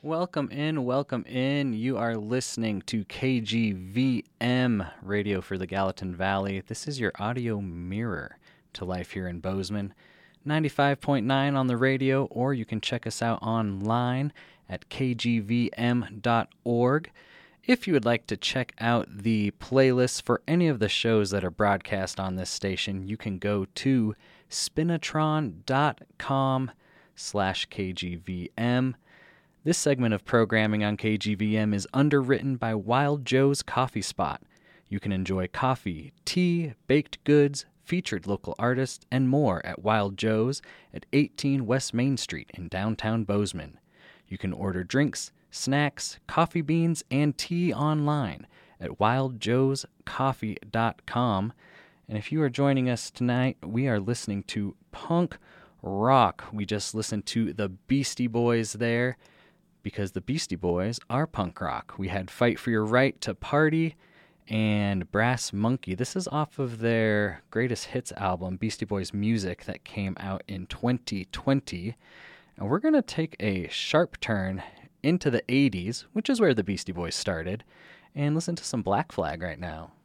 Welcome in. You are listening to KGVM Radio for the Gallatin Valley. This is your audio mirror to life here in Bozeman. 95.9 on the radio, or you can check us out online at kgvm.org. If you would like to check out the playlists for any of the shows that are broadcast on this station, you can go to spinatron.com/KGVM. This segment of programming on KGVM is underwritten by Wild Joe's Coffee Spot. You can enjoy coffee, tea, baked goods, featured local artists, and more at Wild Joe's at 18 West Main Street in downtown Bozeman. You can order drinks, snacks, coffee beans, and tea online at wildjoescoffee.com. And if you are joining us tonight, we are listening to punk rock. We just listened to the Beastie Boys there, because the Beastie Boys are punk rock. We had Fight for Your Right to Party and Brass Monkey. This is off of their greatest hits album, Beastie Boys Music, that came out in 2020. And we're going to take a sharp turn into the 80s, which is where the Beastie Boys started, and listen to some Black Flag right now.